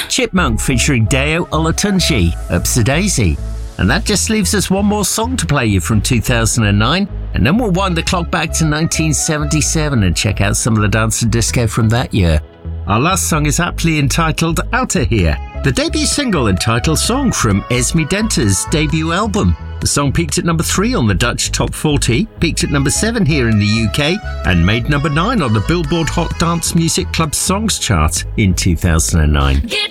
Chipmunk featuring Deo Olatunji, Upsa Daisy. And that just leaves us one more song to play you from 2009, and then we'll wind the clock back to 1977 and check out some of the dance and disco from that year. Our last song is aptly entitled Outta Here, the debut single and title song from Esme Denter's debut album. The song peaked at number 3 on the Dutch Top 40, peaked at number 7 here in the UK, and made number 9 on the Billboard Hot Dance Music Club Songs chart in 2009.